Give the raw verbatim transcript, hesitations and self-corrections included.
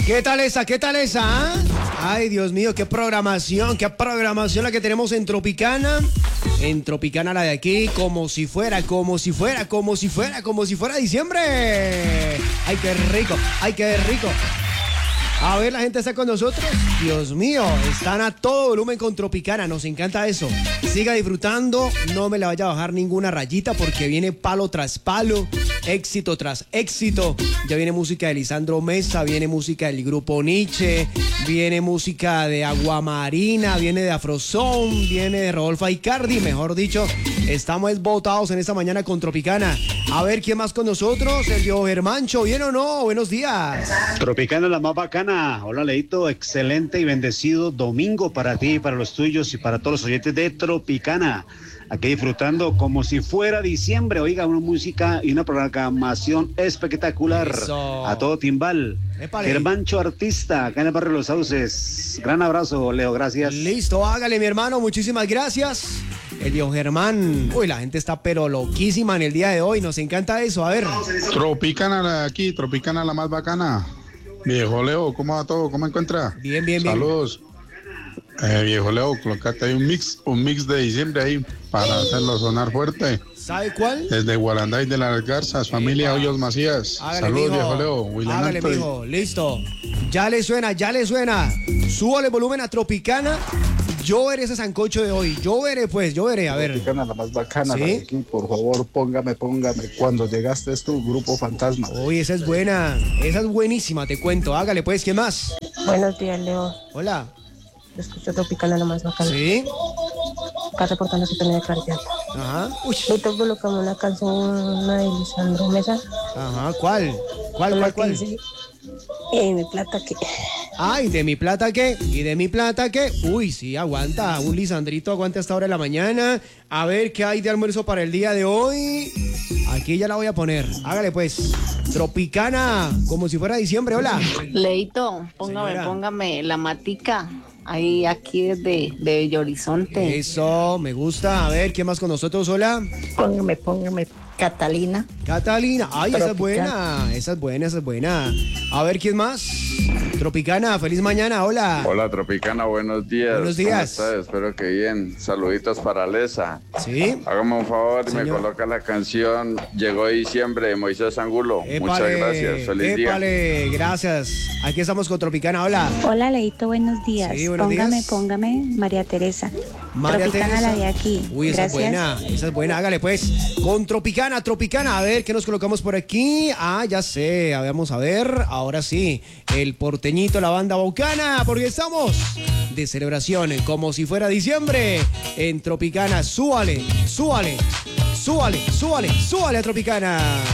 ¿Qué tal esa? ¿Qué tal esa? ¿Ah? Ay, Dios mío, qué programación, qué programación la que tenemos en Tropicana. En Tropicana la de aquí, como si fuera, como si fuera, como si fuera, como si fuera diciembre. Ay, qué rico, ay, qué rico. A ver, la gente está con nosotros. Dios mío, están a todo volumen con Tropicana. Nos encanta eso. Siga disfrutando. No me le vaya a bajar ninguna rayita porque viene palo tras palo, éxito tras éxito. Ya viene música de Lisandro Mesa, viene música del grupo Nietzsche, viene música de Aguamarina, viene de Afrozone, viene de Rodolfo Aicardi. Mejor dicho, estamos votados en esta mañana con Tropicana. A ver, ¿quién más con nosotros? El Diego Germancho, ¿bien o no? Buenos días. Tropicana, la más bacana. Hola, Leito, excelente y bendecido domingo para ti, para los tuyos y para todos los oyentes de Tropicana. Aquí disfrutando como si fuera diciembre. Oiga, una música y una programación espectacular. Eso. A todo timbal. Épale. Germancho Artista, acá en el barrio de Los Sauces. Gran abrazo, Leo, gracias. Listo, hágale, mi hermano, muchísimas gracias. El Diego Germán. Uy, la gente está pero loquísima en el día de hoy. Nos encanta eso. A ver. Tropicana la de aquí, Tropicana la más bacana. Viejo Leo, ¿cómo va todo? ¿Cómo encuentra? Bien, bien, bien. Saludos. Eh, viejo Leo, colocate ahí un mix, un mix de diciembre ahí para hacerlo sonar fuerte. ¿Sabe cuál? Desde Guaranday de las Garzas, familia Epa. Hoyos Macías. Hágale, Saludos, mijo. viejo Leo. William Hágale, Anthony. mijo. Listo. Ya le suena, ya le suena. Súbale volumen a Tropicana. Yo veré ese sancocho de hoy. Yo veré, pues, yo veré. A ver. Tropicana, la más bacana, ¿Sí? la de aquí, por favor, póngame, póngame. Cuando llegaste es tu Grupo Fantasma. Uy, esa es buena. Esa es buenísima, te cuento. Hágale, pues, ¿qué más? Buenos días, Leo. Hola. Escucho Tropicana, lo más bacana. ¿Sí? Acá reportando su de Claridad. Ajá. Uy. Ahorita colocamos una canción, una de Lisandro Mesa. Ajá. ¿Cuál? ¿Cuál, Una cuál, que cuál? dice, eh, mi plata que... Ay, ¿de mi plata qué? ¿Y de mi plata qué? Uy, sí, aguanta. Un Lisandrito aguanta hasta hora de la mañana. A ver qué hay de almuerzo para el día de hoy. Aquí ya la voy a poner. Hágale, pues. Tropicana, como si fuera diciembre. Hola. Leito, póngame, Señora. póngame la matica. Ahí, aquí desde de Bello Horizonte. Eso, me gusta. A ver, ¿quién más con nosotros? Hola. Póngame, póngame, Catalina. Catalina. Ay, esa es Tropicana. buena. Esa es buena, esa es buena. A ver, ¿quién más? Tropicana, feliz mañana. Hola. Hola Tropicana, buenos días. Buenos días. ¿Cómo estás? Espero que bien. Saluditos para Lesa. ¿Sí? Hágame un favor y me Señor. coloca la canción Llegó diciembre de Moisés Angulo. Muchas Épale, gracias. Feliz día. épale, gracias. Aquí estamos con Tropicana. Hola. Hola, Leito, buenos días. Sí, buenos póngame, días. póngame, María Teresa. María Tropicana, Teresa. la de aquí. Uy, esa Gracias. es buena, esa es buena, hágale pues. Con Tropicana, Tropicana, a ver, ¿qué nos colocamos por aquí? Ah, ya sé, a ver, vamos a ver, ahora sí, el porteñito, la banda Baucana, porque estamos de celebración, como si fuera diciembre, en Tropicana. Súbale, súbale, súbale, súbale, súbale a Tropicana.